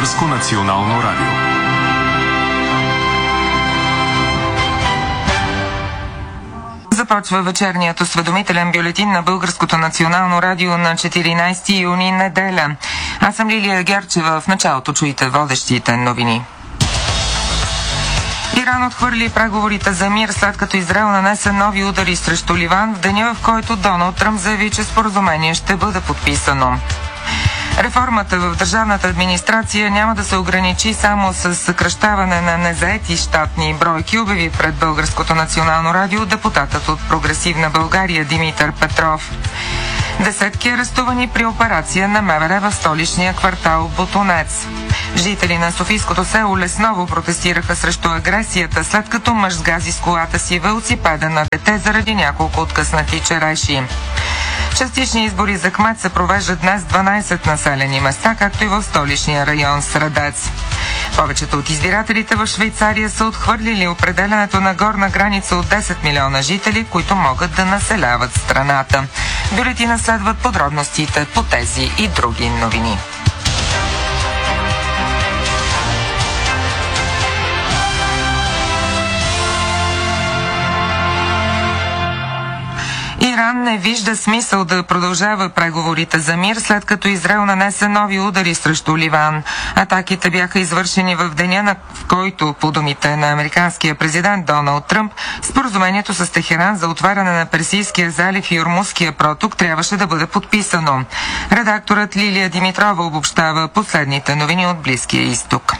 Българско национално радио. Започва вечерният осведомителен бюлетин на Българското национално радио на 14 юни, неделя. Аз съм Лилия Герчева. В началото чуйте водещите новини. Иран отхвърли преговорите за мир, след като Израел нанесе нови удари срещу Ливан в деня, в който Доналд Тръмп заяви, че споразумение ще бъде подписано. Реформата в държавната администрация няма да се ограничи само с съкращаване на незаети щатни бройки, обяви пред Българското национално радио депутатът от Прогресивна България Димитър Петров. Десетки арестувани при операция на МВР в столичния квартал Ботунец. Жители на Софийското село Лесново протестираха срещу агресията, след като мъж сгази с колата си велосипеда на дете заради няколко откъснати череши. Частични избори за кмет се провеждат днес в 12 населени места, както и в столичния район Средец. Повечето от избирателите в Швейцария са отхвърлили определянето на горна граница от 10 милиона жители, които могат да населяват страната. В бюлетина следват подробностите по тези и други новини. Иран не вижда смисъл да продължава преговорите за мир, след като Израел нанесе нови удари срещу Ливан. Атаките бяха извършени в деня, в който, по думите на американския президент Доналд Тръмп, споразумението с Техеран за отваряне на Персийския залив и Ормузския проток трябваше да бъде подписано. Редакторът Лилия Димитрова обобщава последните новини от Близкия изток.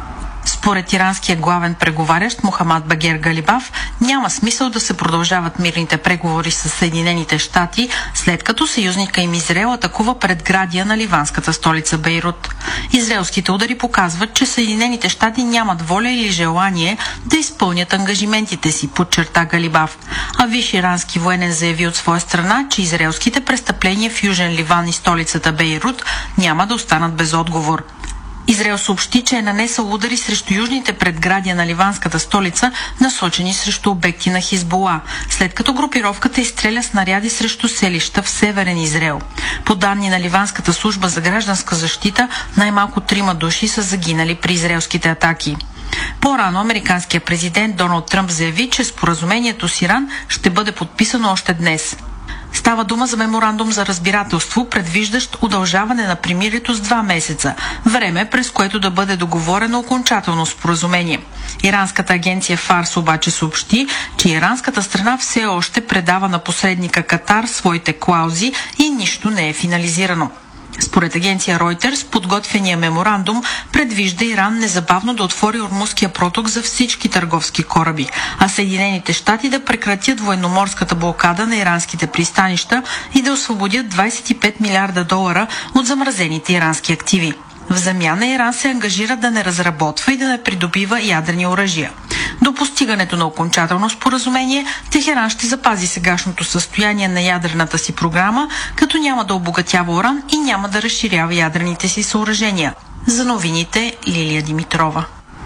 Според иранския главен преговарящ Мохамад Багер Галибаф, няма смисъл да се продължават мирните преговори с Съединените щати, след като съюзника им Израел атакува предградия на ливанската столица Бейрут. Израелските удари показват, че Съединените щати нямат воля или желание да изпълнят ангажиментите си, подчерта Галибаф. А висш ирански военен заяви от своя страна, че израелските престъпления в Южен Ливан и столицата Бейрут няма да останат без отговор. Израел съобщи, че е нанесъл удари срещу южните предградия на ливанската столица, насочени срещу обекти на Хизбула, след като групировката изстреля снаряди срещу селища в северен Израел. По данни на Ливанската служба за гражданска защита, най-малко 3 души са загинали при израелските атаки. По-рано американският президент Доналд Тръмп заяви, че споразумението с Иран ще бъде подписано още днес. Става дума за меморандум за разбирателство, предвиждащ удължаване на примирието с 2 месеца, време през което да бъде договорено окончателно споразумение. Иранската агенция Фарс обаче съобщи, че иранската страна все още предава на посредника Катар своите клаузи и нищо не е финализирано. Според агенция Reuters, подготвения меморандум предвижда Иран незабавно да отвори Ормузския проток за всички търговски кораби, а Съединените щати да прекратят военноморската блокада на иранските пристанища и да освободят $25 милиарда от замразените ирански активи. В замяна Иран се ангажира да не разработва и да не придобива ядрени оръжия. До постигането на окончателно споразумение, Техеран ще запази сегашното състояние на ядрената си програма, като няма да обогатява уран и няма да разширява ядрените си съоръжения. За новините Лилия Димитрова.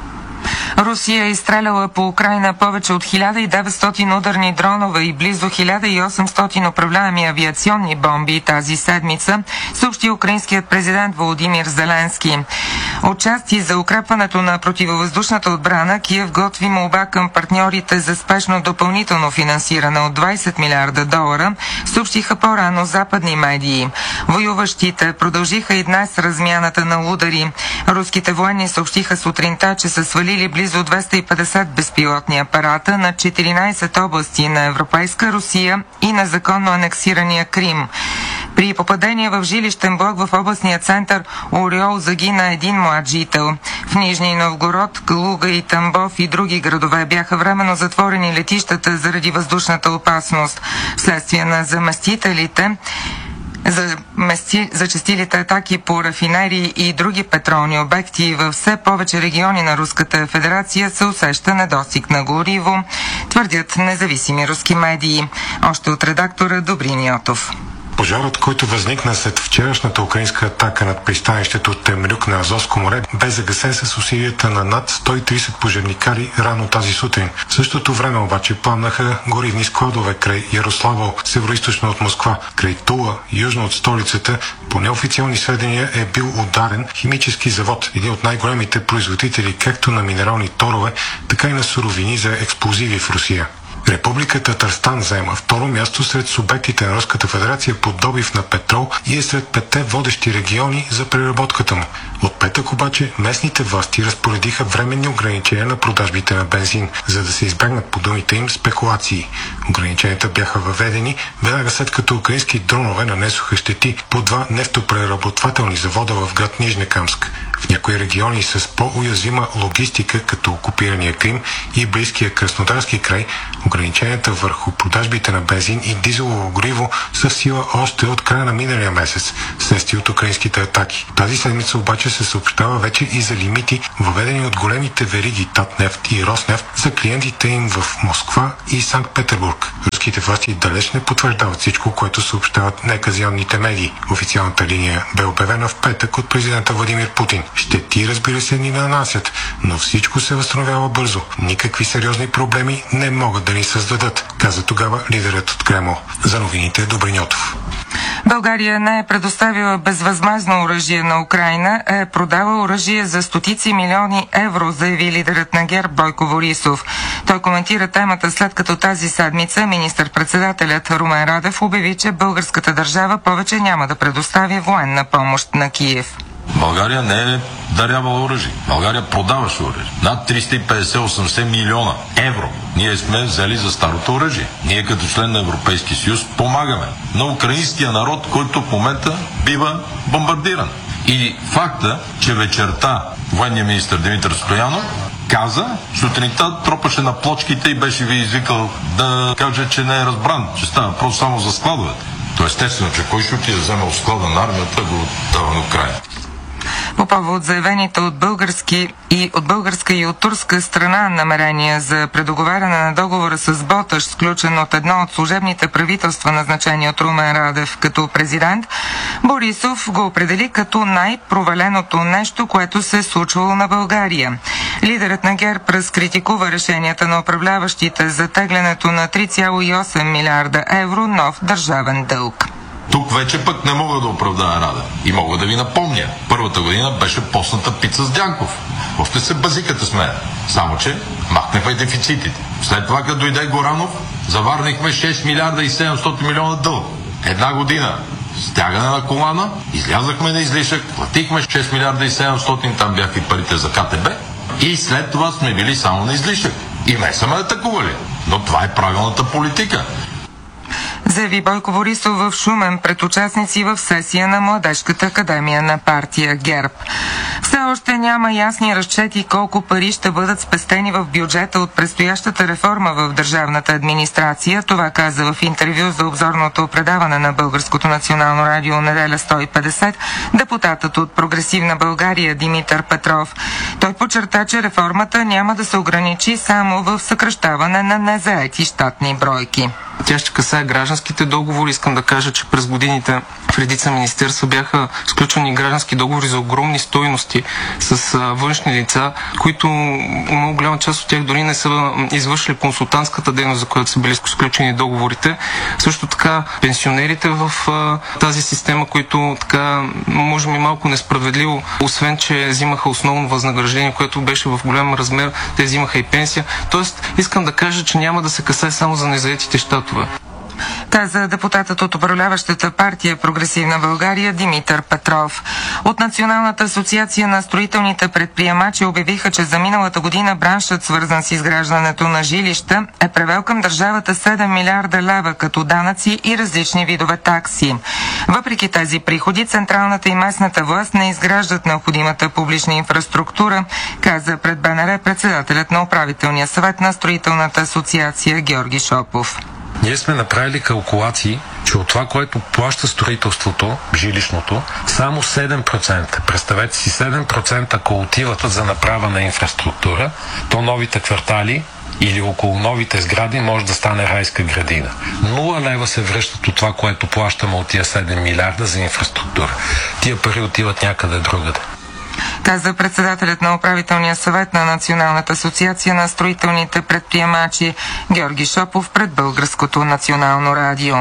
Русия е изстреляла по Украйна повече от 1900 ударни дронове и близо 1800 управляеми авиационни бомби тази седмица, съобщи украинският президент Володимир Зеленски. Отчасти за укрепването на противовъздушната отбрана, Киев готви молба към партньорите за спешно допълнително финансиране от $20 милиарда, съобщиха по-рано западни медии. Воюващите продължиха и днес размяната на удари. Руските военни съобщиха сутринта, че са свалили близо 250 безпилотни апарата на 14 области на Европейска Русия и на законно анексирания Крим. При попадение в жилищен блок в областния център Ориол загина един млад жител. В Нижний Новгород, Калуга и Тамбов и други градове бяха временно затворени летищата заради въздушната опасност. Вследствие на зачестилите атаки по рафинерии и други петролни обекти във все повече региони на Руската федерация се усеща недостиг на гориво, твърдят независими руски медии. Още от редактора Добрин Йотов. Пожарът, който възникна след вчерашната украинска атака над пристанището Темрюк на Азовско море, бе загасен с усилията на над 130 пожарникари рано тази сутрин. В същото време обаче пламнаха горивни складове край Ярославъл, североизточно от Москва, край Тула, южно от столицата. По неофициални сведения е бил ударен химически завод, един от най-големите производители както на минерални торове, така и на суровини за експлозиви в Русия. Република Татарстан заема второ място сред субектите на Руската федерация по добив на петрол и е сред 5 водещи региони за преработката му. От петък обаче местните власти разпоредиха временни ограничения на продажбите на бензин, за да се избегнат по думите им спекулации. Ограниченията бяха въведени веднага след като украински дронове нанесоха щети по 2 нефтопреработвателни завода в град Нижнекамск. В някои региони с по-уязвима логистика, като окупирания Крим и близкия Краснодарски край, ограниченията върху продажбите на бензин и дизелово гориво са в сила още от края на миналия месец, вследствие от украинските атаки. Тази седмица обаче се съобщава вече и за лимити, въведени от големите вериги Татнефт и Роснефт за клиентите им в Москва и Санкт-Петербург. Руските власти далеч не потвърждават всичко, което съобщават неказионните медии. Официалната линия бе обявена в петък от президента Владимир Путин. Щети, разбира се, ни нанасят, но всичко се възстановява бързо. Никакви сериозни проблеми не могат да ни създадат, каза тогава лидерът от Кремъл. За новините Добрин Йотов. България не е предоставила безвъзмездно оръжие на Украйна, а е продала оръжие за стотици милиони евро, заяви лидерът на ГЕРБ Бойко Борисов. Той коментира темата след като тази седмица министър-председателят Румен Радев обяви, че българската държава повече няма да предоставя военна помощ на Киев. България не е дарявала оръжие. България продаваше оръжие. Над 350-80 милиона евро ние сме взели за старото оръжие. Ние като член на Европейския съюз помагаме на украинския народ, който в момента бива бомбардиран. И факта, че вечерта военният министър Димитър Стоянов каза, сутринта тропаше на плочките и беше ви извикал да каже, че не е разбран, че става просто само за складовете. То естествено, че кой ще отиде да вземе от склада на армията, го дава на Украйна. По повод заявените от българска и от турска страна намерения за предоговаряне на договора с Боташ, сключен от едно от служебните правителства, назначени от Румен Радев като президент, Борисов го определи като най-проваленото нещо, което се е случвало на България. Лидерът на ГЕРБ разкритикува решенията на управляващите за теглянето на 3,8 милиарда евро нов държавен дълг. Тук вече пък не мога да оправдая Радев. И мога да ви напомня. Първата година беше постната пица с Дянков. Още се базикате с мен. Само че махнахме дефицитите. След това, като дойде Горанов, заварнихме 6 милиарда и 700 милиона дълг. Една година стягане на колана, излязахме на излишък, платихме 6 милиарда и 700, там бяха и парите за КТБ. И след това сме били само на излишък. И не са ме атакували. Но това е правилната политика. Заяви Бойко Борисов в Шумен пред участници в сесия на Младежката академия на партия ГЕРБ. Все още няма ясни разчети колко пари ще бъдат спестени в бюджета от предстоящата реформа в държавната администрация. Това каза в интервю за обзорното предаване на Българското национално радио неделя 150 депутатът от Прогресивна България Димитър Петров. Той подчерта, че реформата няма да се ограничи само в съкращаване на незаети щатни бройки. Тя ще касае гражданските договори. Искам да кажа, че през годините в редица министерства бяха сключвани граждански договори за огромни стойности с външни лица, които много голяма част от тях дори не са извършили консултантската дейност, за която са били сключени договорите. Също така пенсионерите в тази система, които така може би малко несправедливо, освен че взимаха основно възнаграждение, което беше в голям размер, те взимаха и пенсия. Тоест, искам да кажа, че няма да се касае само за незаетите щатове. Каза депутатът от управляващата партия Прогресивна България Димитър Петров. От Националната асоциация на строителните предприемачи обявиха, че за миналата година браншът, свързан с изграждането на жилища, е превел към държавата 7 милиарда лева като данъци и различни видове такси. Въпреки тези приходи, централната и местната власт не изграждат необходимата публична инфраструктура, каза пред БНР председателят на управителния съвет на строителната асоциация Георги Шопов. Ние сме направили калкулации, че от това, което плаща строителството, жилищното, само 7%, представете си 7%, ако отиват за направа на инфраструктура, то новите квартали или около новите сгради може да стане райска градина. 0 лева се връщат от това, което плащаме от тия 7 милиарда за инфраструктура. Тия пари отиват някъде другаде. Каза председателят на управителния съвет на Националната асоциация на строителните предприемачи Георги Шопов пред Българското национално радио.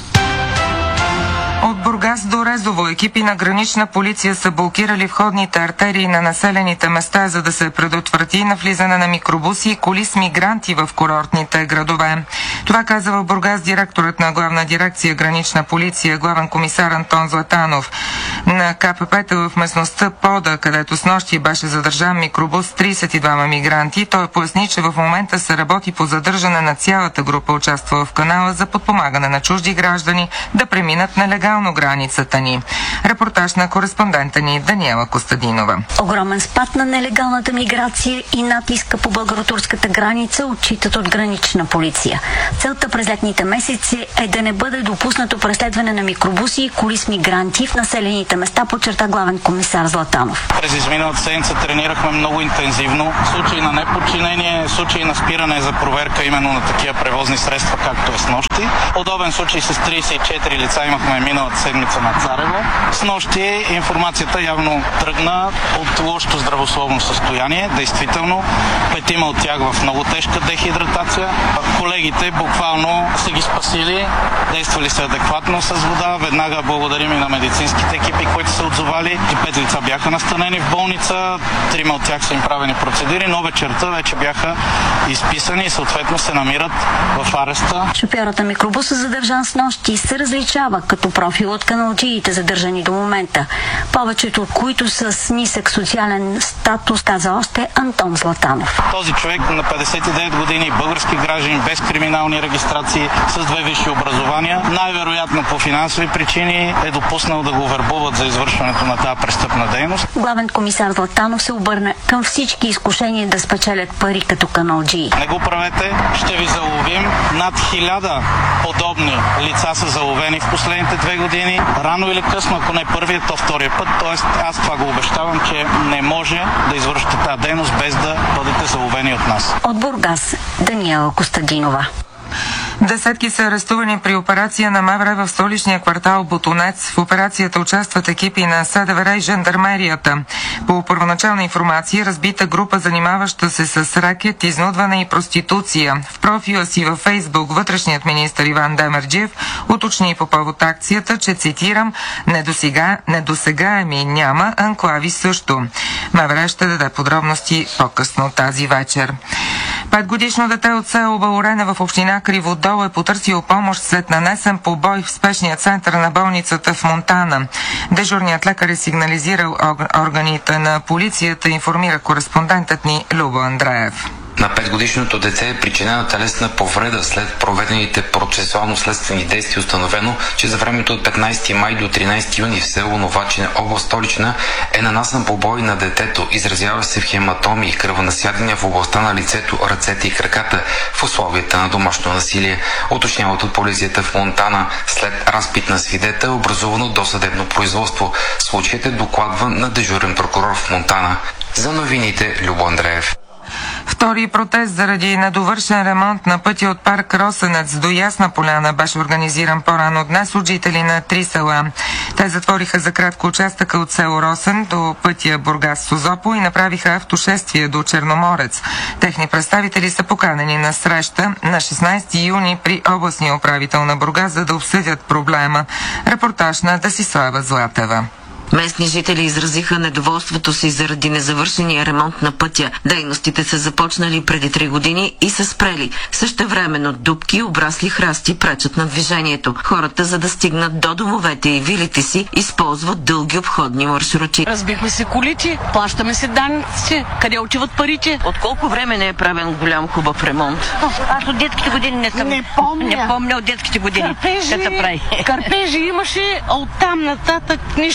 От Бургас до Резово екипи на гранична полиция са блокирали входните артерии на населените места, за да се предотврати навлизане на микробуси и коли с мигранти в курортните градове. Това каза в Бургас директорът на главна дирекция гранична полиция, главен комисар Антон Златанов. На КПП-та в местността Пода, където снощи беше задържан микробус с 32 мигранти, той поясни, че в момента се работи по задържане на цялата група, участва в канала за подпомагане на чужди граждани да преминат нелегално границата ни. Репортаж на кореспондента ни Даниела Костадинова. Огромен спад на нелегалната миграция и натиска по българо-турската граница отчитат от гранична полиция. Целта през летните месеци е да не бъде допуснато преследване на микробуси и коли с мигранти в населените места, подчерта главен комисар Златанов. През изминалата седмица тренирахме много интензивно. Случаи на неподчинение, случаи на спиране за проверка именно на такива превозни средства, както е снощи. Подобен случай с 34 лица имахме миналата седмица на Царево. Снощи информацията явно тръгна от лошото здравословно състояние. Действително, 5 от тях в много тежка дехидратация. Колегите буквално са ги спасили, действали са адекватно с вода. Веднага благодарим и на медицинските екипи, които са отзовали. 5 лица бяха настанени в болница, 3 от тях са им правени процедури, но вечерта вече бяха изписани и съответно се намират в ареста. Шофьорът на микробуса, задържан с нощи, се различава като профил от каналджиите, задържани до момента, повечето от които са с нисък социален статус, каза още Антон Златанов. Този човек на 59 години, български гражданин, без криминални регистрации, с 2 висши образования, най-вероятно по финансови причини е допуснал да го вербуват за извършването на тази престъпна дейност. Главен комисар Златанов се обърна към всички изкушения да спечелят пари като каналджии. Не го правете, ще ви заловим. Над 1000 подобни лица са заловени в последните 2 години. Рано или късно, ако не първият, то втория път. Тоест, аз това го обещавам, че не може да извършите тази дейност без да бъдете заловени от нас. От Бургас, Даниела Костадинова. Десетки са арестувани при операция на МВР в столичния квартал Ботунец. В операцията участват екипи на СДВР и жандармерията. По първоначална информация, разбита група, занимаваща се с ракет, изнудване и проституция. В профила си във Фейсбук вътрешният министър Иван Демерджиев уточни по повод акцията, че, цитирам, недосегаеми няма, анклави също. МВР ще даде подробности по-късно тази вечер. 5-годишно дете от село Балорене в община Криводол е потърсило помощ след нанесен побой в спешния център на болницата в Монтана. Дежурният лекар е сигнализирал органите на полицията, информира кореспондентът ни Любо Андреев. На 5-годишното дете е причинена телесна повреда след проведените процесуално-следствени действия. Установено, че за времето от 15 май до 13 юни в село Новачине, област Столична, е нанасен побой на детето. Изразява се в хематоми и кръвонасядания в областта на лицето, ръцете и краката в условията на домашно насилие. Уточняват от полицията в Монтана. След разпит на свидетел, образувано досъдебно производство. Случаят е докладван на дежурен прокурор в Монтана. За новините, Любо Андреев. Втори протест заради недовършен ремонт на пътя от парк Росенец до Ясна поляна беше организиран по-рано днес от жители на 3 села. Те затвориха за кратко участъка от село Росен до пътя Бургас-Созопол и направиха автошествие до Черноморец. Техни представители са поканени на среща на 16 юни при областния управител на Бургас, за да обсъдят проблема. Репортаж на Десислава Златева. Местни жители изразиха недоволството си заради незавършения ремонт на пътя. Дейностите са започнали преди 3 години и са спрели. Същевременно дупки, обрасли храсти пречат на движението. Хората, за да стигнат до домовете и вилите си, използват дълги обходни маршрути. Разбихме се колите, плащаме се данъците. Къде отиват парите? От колко време не е правен голям хубав ремонт? Аз от детските години не съм. Не помня от детските години. Кърпежи имаше, а оттам нататък нищо не се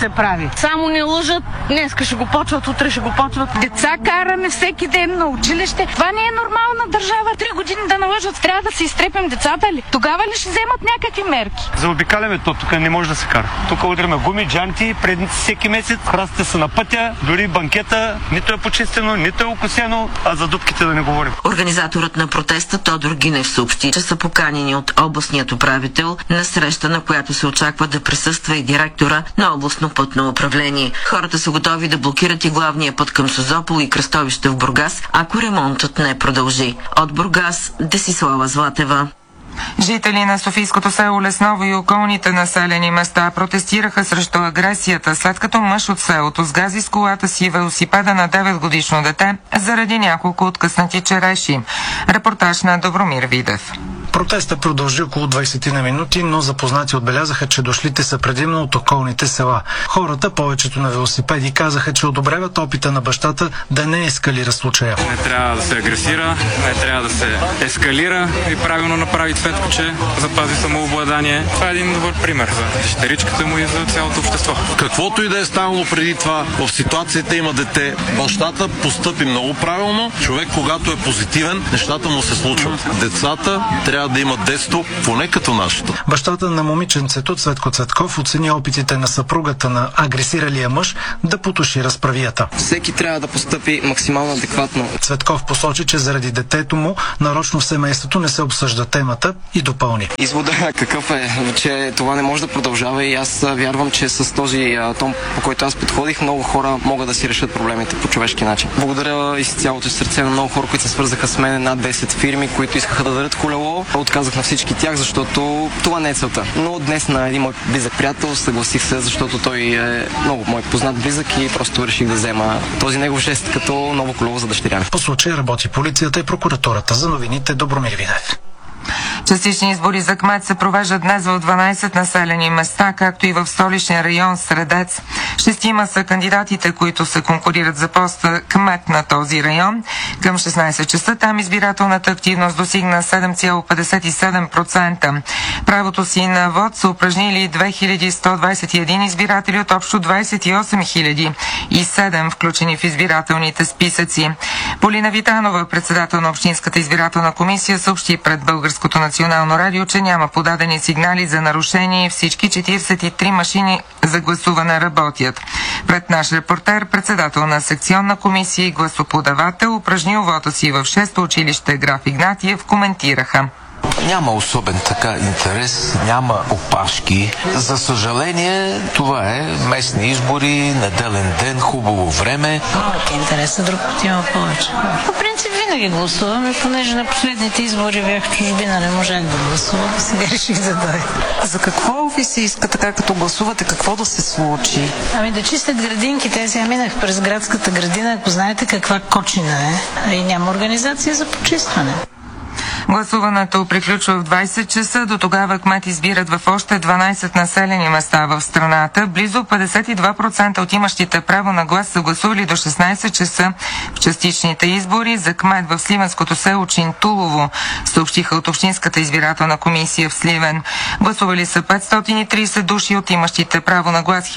се прави. Само не лъжат, днеска ще го почват, утре ще го почват. Деца караме всеки ден на училище. Това не е нормална държава. 3 години да налъжат, трябва да се изтрепим децата ли? Тогава ли ще вземат някакви мерки? Заобикаляме то, тук не може да се кара. Тук удряме гуми, джанти, пред всеки месец, храстите са на пътя, дори банкета, нито е почистено, нито е окосено, а за дупките да не говорим. Организаторът на протеста Тодор Гинев съобщи, че са поканени от областният управител на среща, на която се очаква да присъства и директора на областно пътно управление. Хората са готови да блокират и главния път към Созопол и кръстовище в Бургас, ако ремонтът не продължи. От Бургас, Десислава Златева. Жители на Софийското село Лесново и околните населени места протестираха срещу агресията, след като мъж от селото сгази с колата си велосипеда на 9-годишно дете заради няколко откъснати череши. Репортаж на Добромир Видев. Протестът продължи около 20 на минути, но запознати отбелязаха, че дошлите са предимно от околните села. Хората, повечето на велосипеди, казаха, че одобряват опита на бащата да не ескалира случая. Не трябва да се агресира, не трябва да се ескалира и правилно направи Цветко, че запази самообладание. Това е един добър пример за дъщеричката му и за цялото общество. Каквото и да е станало преди това, в ситуацията има дете. Бащата постъпи много правилно. Човек, когато е позитивен, нещата му се случват. Децата трябва да имат детство, поне като нашето. Бащата на момиченцето Цветко Цветков оцени опитите на съпругата на агресиралия мъж да потуши разправията. Всеки трябва да постъпи максимално адекватно. Цветков посочи, че заради детето му нарочно в семейството не се обсъжда темата и допълни. Изводът какъв е, че това не може да продължава и аз вярвам, че с този тон, по който аз подходих, много хора могат да си решат проблемите по човешки начин. Благодаря из цялото сърце на много хора, които се свързаха с мен, над 10 фирми, които искаха да дадат колело. Отказах на всички тях, защото това не е целта. Но днес на един мой близък приятел съгласих се, защото той е много мой познат близък и просто реших да взема този негов жест като ново колело за дъщеря ми. По случая работи полицията и прокуратурата. За новините Добромир Видев. Частични избори за кмет се провеждат днес в 12 населени места, както и в столичния район Средец. 6 са кандидатите, които се конкурират за поста кмет на този район. Към 16 часа там избирателната активност достигна 7,57%. Правото си на вод са упражнили 2121 избиратели от общо 28 включени в избирателните списъци. Полина Витанова, председател на Общинската избирателна комисия, съобщи пред Българското национално радио, че няма подадени сигнали за нарушение и всички 43 машини за гласуване работят. Пред наш репортер, председател на секционна комисия и гласоподавател, упражнил вота си в 6-то училище Граф Игнатиев, коментираха. Няма особен така интерес, няма опашки. За съжаление, това е местни избори, неделен ден, хубаво време. Малък интерес, друг път има повече. По принцип винаги гласувам и понеже на последните избори бях в чужбина, не можах да гласувам, сега реших да дойда. За какво ви се иска така, като гласувате, какво да се случи? Ами да чистят градинките. Сега минах през градската градина, ако знаете каква кочина е, и няма организация за почистване. Гласуването приключва в 20 часа. До тогава кмет избират в още 12 населени места в страната. Близо 52% от имащите право на глас са гласували до 16 часа в частичните избори за кмет в сливенското село Чинтулово, съобщиха от Общинската избирателна комисия в Сливен. Гласували са 530 души от имащите право на глас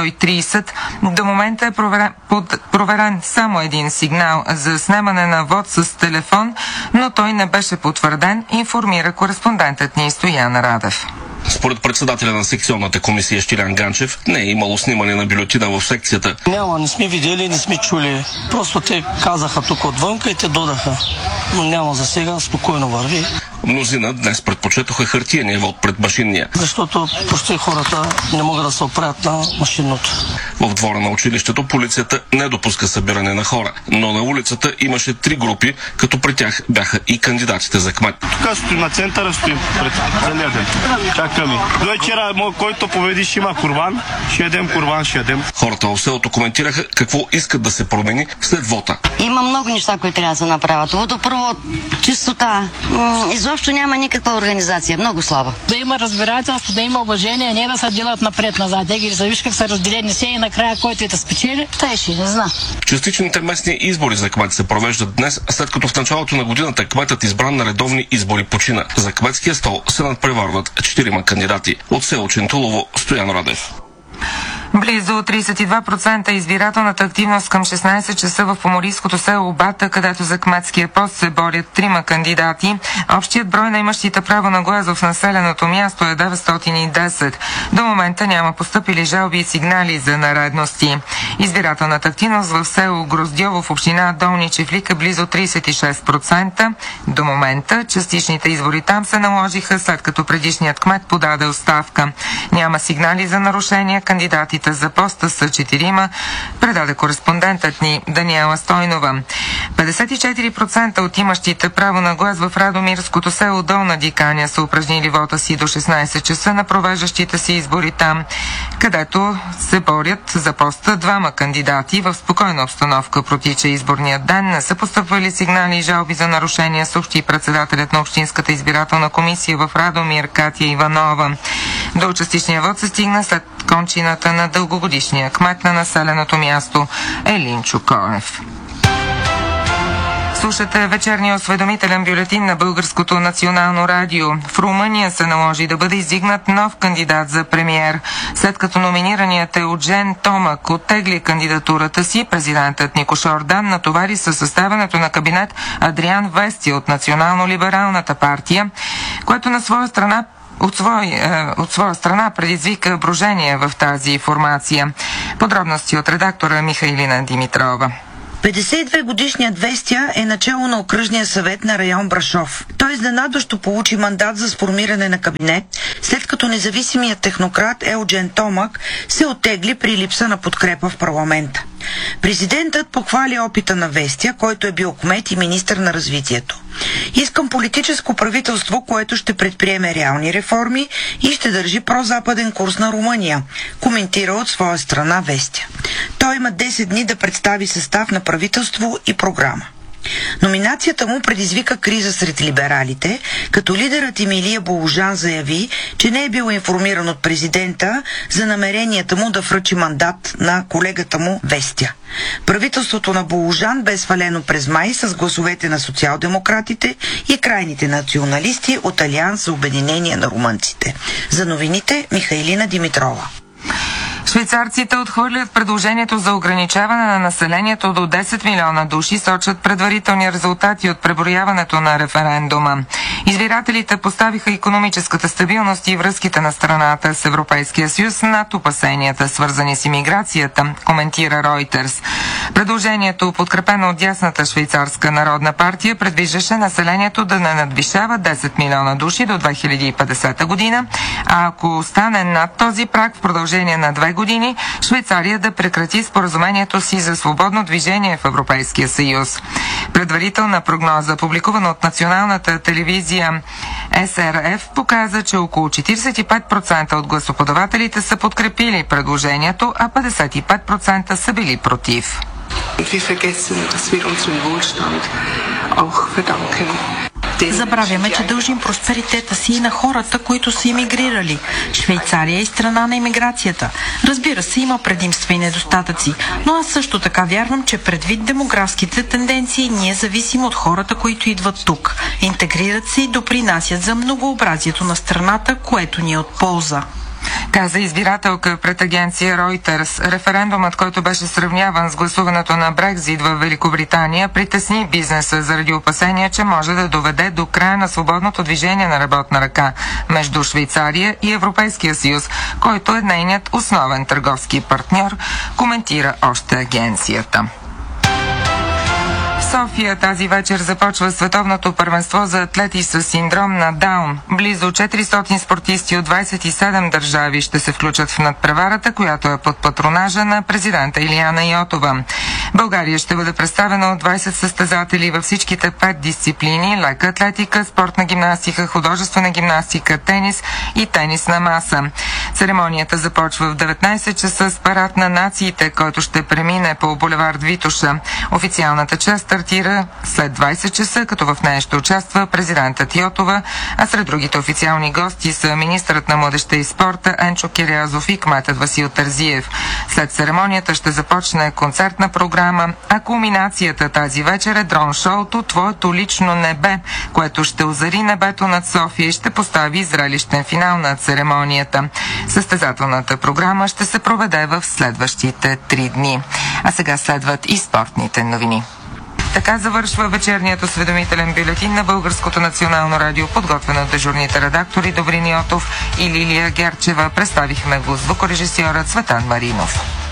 1130. До момента е проверен само един сигнал за снемане на вод с телефон, но той не беше потвърден, информира кореспондентът ни Стоян Радев. Според председателя на секционната комисия Щилян Ганчев, не е имало снимане на бюлетина в секцията. Няма, не сме видели, не сме чули. Просто те казаха тук отвънка и те додаха. Но няма за сега, спокойно върви. Мнозина днес предпочетоха хартияния вод пред машинния. Защото почти хората не могат да се оправят на машинното. В двора на училището полицията не допуска събиране на хора, но на улицата имаше 3 групи, като при тях бяха и кандидатите за кмет. Тук стоим на центъра, стоим пред целия ден. Чакаме. До вечера, който победи, ще има курбан. Ще ядем курбан, ще ядем. Хората в селото коментираха какво искат да се промени след вота. Има много неща, които трябва да се направят. Водопровод, чистота. Изобщо няма никаква организация. Много слаба. Да има разбирателство, да има уважение, не да се делят напред-назад. Те ги виж как са разделени все и накрая който и да спечели, той ще не знам. Частичните местни избори за кмет се провеждат днес, след като в началото на годината кметът избран на редовни избори почина. За кметския стол се надпреварват 4 кандидати. От село Чинтулово, Стоян Радев. Близо 32% избирателната активност към 16 часа в поморийското село Бата, където за кметския пост се борят 3 кандидати. Общият брой на имащите право на глас в населеното място е 910. До момента няма постъпили жалби и сигнали за нередности. Избирателната активност в село Гроздьово в община Долни Чифлик е близо 36%. До момента частичните избори там се наложиха, след като предишният кмет подаде оставка. Няма сигнали за нарушения. Кандидатите за поста са 4, предаде кореспондентът ни Даниела Стойнова. 54% от имащите право на глас в Радомирското село Долна Диканя са упражнили вота си до 16 часа на провеждащите си избори там, където се борят за поста 2 кандидати. В спокойна обстановка протича изборният ден. Не са постъпвали сигнали и жалби за нарушения, съобщи председателят на Общинската избирателна комисия в Радомир Катя Иванова. До частичния вод се стигна след кончината на дългогодишния кмет на населеното място Елин Чукоев. Слушате вечерния осведомителен бюлетин на Българското национално радио. В Румъния се наложи да бъде издигнат нов кандидат за премиер. След като номинираният Еуджен Томак оттегли кандидатурата си, президентът Никош Ордан натовари със съставянето на кабинет Адриан Вести от Национално-либералната партия, което на своя страна от своя страна предизвика брожение в тази формация. Подробности от редактора Михайлина Димитрова. 52-годишният Вестия е начало на окръжния съвет на район Брашов. Той изненадващо получи мандат за сформиране на кабинет, след като независимият технократ Еуджен Томак се оттегли при липса на подкрепа в парламента. Президентът похвали опита на Вестия, който е бил кмет и министър на развитието. Искам политическо правителство, което ще предприеме реални реформи и ще държи прозападен курс на Румъния, коментира от своя страна Вестия. Той има 10 дни да представи състав на правителство и програма. Номинацията му предизвика криза сред либералите, като лидерът Емилия Боложан заяви, че не е бил информиран от президента за намеренията му да връчи мандат на колегата му Вестия. Правителството на Боложан бе свалено през май с гласовете на социал-демократите и крайните националисти от Алианс за обединение на румънците. За новините Михайлина Димитрова. Швейцарците отхвърлят предложението за ограничаване на населението до 10 милиона души, сочат предварителни резултати от преброяването на референдума. Избирателите поставиха икономическата стабилност и връзките на страната с Европейския съюз над опасенията, свързани с имиграцията, коментира Reuters. Предложението, подкрепено от дясната швейцарска народна партия, предвиждаше населението да не надвишава 10 милиона души до 2050 година, а ако остане над този праг в продължение на 2 години, Швейцария да прекрати споразумението си за свободно движение в Европейския съюз. Предварителна прогноза, публикувана от националната телевизия СРФ, показа, че около 45% от гласоподавателите са подкрепили предложението, а 55% са били против. Забравяме, че дължим просперитета си и на хората, които са имигрирали. Швейцария е страна на имиграцията. Разбира се, има предимства и недостатъци, но аз също така вярвам, че предвид демографските тенденции, ние зависим от хората, които идват тук. Интегрират се и допринасят за многообразието на страната, което ни е от полза. Каза избирателка пред агенция Reuters. Референдумът, който беше сравняван с гласуването на Брекзит в Великобритания, притесни бизнеса заради опасения, че може да доведе до края на свободното движение на работна ръка между Швейцария и Европейския съюз, който е нейният основен търговски партньор, коментира още агенцията. В София тази вечер започва световното първенство за атлети с синдром на Даун. Близо 400 спортисти от 27 държави ще се включат в надпреварата, която е под патронажа на президента Илияна Йотова. България ще бъде представена от 20 състезатели във всичките 5 дисциплини – лека атлетика, спортна гимнастика, художествена гимнастика, тенис и тенис на маса. Церемонията започва в 19 часа с парад на нациите, който ще премине по булевард Витоша. Официалната част стартира след 20 часа, като в нея ще участва президентът Йотова, а сред другите официални гости са министърът на младежта и спорта Енчо Кирязов и кметът Васил Терзиев. След церемонията ще започне концертна програма, а кулминацията тази вечер е дрон-шоуто «Твоето лично небе», което ще озари небето над София и ще постави зрелищен финал на церемонията. Състезателната програма ще се проведе в следващите 3 дни. А сега следват и спортните новини. Така завършва вечерният осведомителен бюлетин на Българското национално радио, подготвен от дежурните редактори Добрин Йотов и Лилия Герчева. Представихме го звукорежисьорът Цветан Маринов.